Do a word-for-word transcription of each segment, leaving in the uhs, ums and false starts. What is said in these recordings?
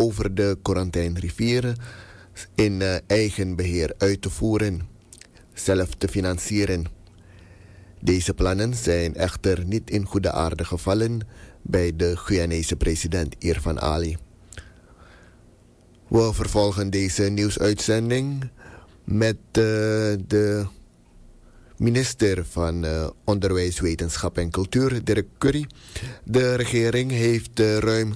over de Korantijnrivieren in uh, eigen beheer uit te voeren, zelf te financieren. Deze plannen zijn echter niet in goede aarde gevallen bij de Guyanese president Irfaan Ali. We vervolgen deze nieuwsuitzending met uh, de minister van uh, Onderwijs, Wetenschap en Cultuur, Dirk Currie. De regering heeft uh, ruim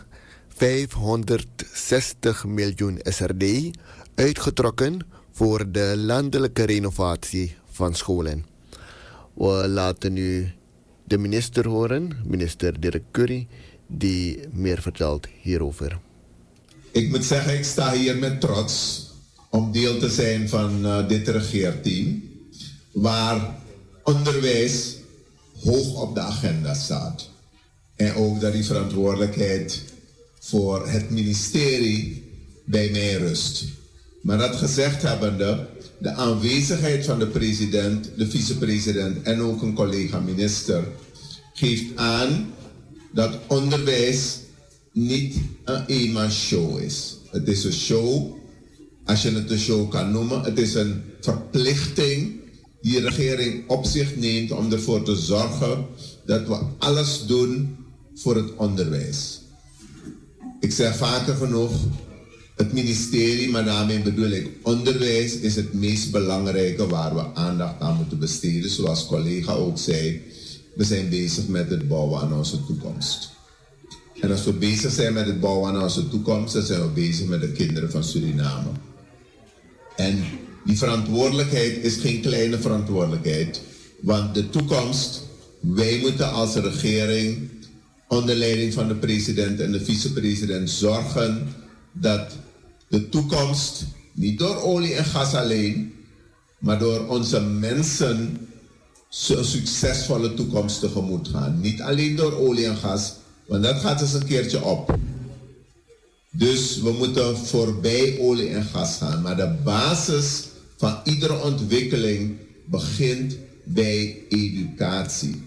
vijfhonderdzestig miljoen S R D uitgetrokken voor de landelijke renovatie van scholen. We laten nu de minister horen, minister Dirk Currie, die meer vertelt hierover. Ik moet zeggen, ik sta hier met trots om deel te zijn van uh, dit regeerteam, waar onderwijs hoog op de agenda staat. En ook dat die verantwoordelijkheid voor het ministerie bij mij rust. Maar dat gezegd hebbende, de aanwezigheid van de president, de vicepresident en ook een collega-minister geeft aan dat onderwijs niet een eenmanshow is. Het is een show, als je het een show kan noemen. Het is een verplichting die de regering op zich neemt om ervoor te zorgen dat we alles doen voor het onderwijs. Ik zeg vaker genoeg, het ministerie, maar daarmee bedoel ik onderwijs, is het meest belangrijke waar we aandacht aan moeten besteden. Zoals collega ook zei, we zijn bezig met het bouwen aan onze toekomst. En als we bezig zijn met het bouwen aan onze toekomst, dan zijn we bezig met de kinderen van Suriname. En die verantwoordelijkheid is geen kleine verantwoordelijkheid, want de toekomst, wij moeten als regering onder leiding van de president en de vicepresident zorgen dat de toekomst niet door olie en gas alleen, maar door onze mensen een succesvolle toekomst tegemoet gaan. Niet alleen door olie en gas, want dat gaat eens een keertje op. Dus we moeten voorbij olie en gas gaan. Maar de basis van iedere ontwikkeling begint bij educatie.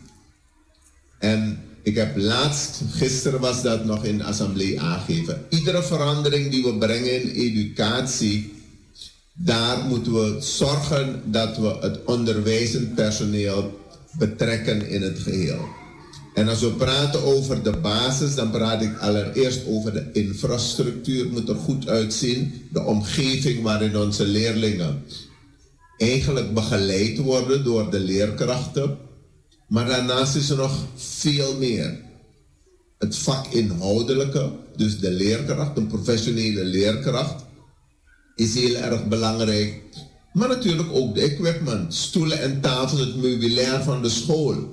En ik heb laatst, gisteren was dat nog in de assemblee aangegeven. Iedere verandering die we brengen in educatie, daar moeten we zorgen dat we het onderwijzend personeel betrekken in het geheel. En als we praten over de basis, dan praat ik allereerst over de infrastructuur. Het moet er goed uitzien. De omgeving waarin onze leerlingen eigenlijk begeleid worden door de leerkrachten. Maar daarnaast is er nog veel meer. Het vakinhoudelijke, dus de leerkracht, een professionele leerkracht, is heel erg belangrijk. Maar natuurlijk ook de equipment, stoelen en tafels, het meubilair van de school.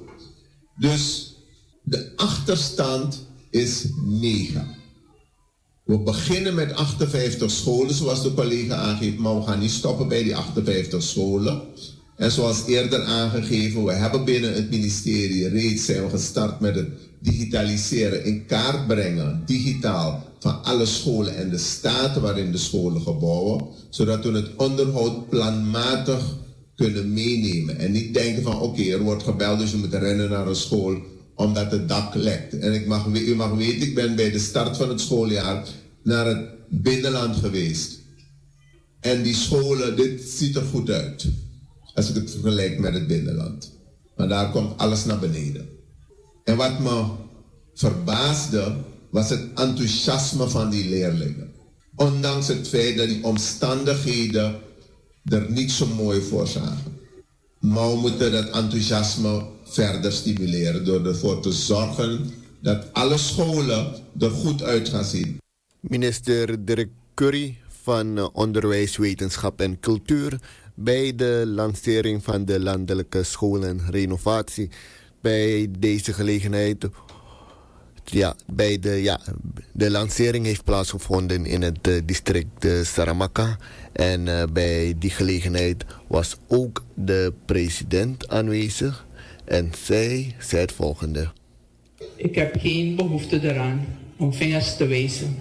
Dus de achterstand is mega. We beginnen met achtenvijftig scholen, zoals de collega aangeeft, maar we gaan niet stoppen bij die achtenvijftig scholen. En zoals eerder aangegeven, we hebben binnen het ministerie reeds zijn we gestart met het digitaliseren, in kaart brengen, digitaal, van alle scholen en de staten waarin de scholen gebouwen, zodat we het onderhoud planmatig kunnen meenemen. En niet denken van oké, okay, er wordt gebeld, dus je moet rennen naar een school omdat het dak lekt. En ik mag, u mag weten, ik ben bij de start van het schooljaar naar het binnenland geweest. En die scholen, dit ziet er goed uit. Als ik het vergelijk met het binnenland. Maar daar komt alles naar beneden. En wat me verbaasde, was het enthousiasme van die leerlingen. Ondanks het feit dat die omstandigheden er niet zo mooi voor zagen. Maar we moeten dat enthousiasme verder stimuleren door ervoor te zorgen dat alle scholen er goed uit gaan zien. Minister Dirk Currie van Onderwijs, Wetenschap en Cultuur bij de lancering van de landelijke scholenrenovatie. Bij deze gelegenheid, ja, bij de, ja, de lancering heeft plaatsgevonden in het uh, district uh, Saramacca. En uh, bij die gelegenheid was ook de president aanwezig. En zij zei het volgende. Ik heb geen behoefte eraan om vingers te wijzen.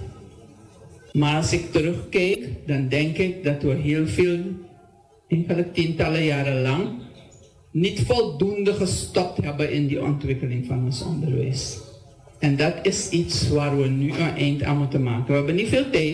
Maar als ik terugkijk, dan denk ik dat we heel veel, enkele tientallen jaren lang, niet voldoende gestopt hebben in die ontwikkeling van ons onderwijs. En dat is iets waar we nu een eind aan moeten maken. We hebben niet veel tijd.